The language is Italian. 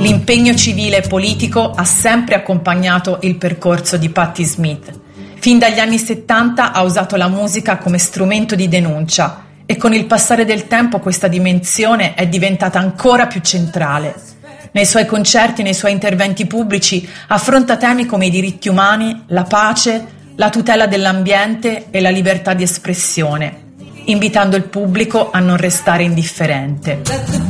L'impegno civile e politico ha sempre accompagnato il percorso di Patti Smith. Fin dagli anni 70 ha usato la musica come strumento di denuncia e con il passare del tempo questa dimensione è diventata ancora più centrale. Nei suoi concerti e nei suoi interventi pubblici affronta temi come i diritti umani, la pace, la tutela dell'ambiente e la libertà di espressione, invitando il pubblico a non restare indifferente.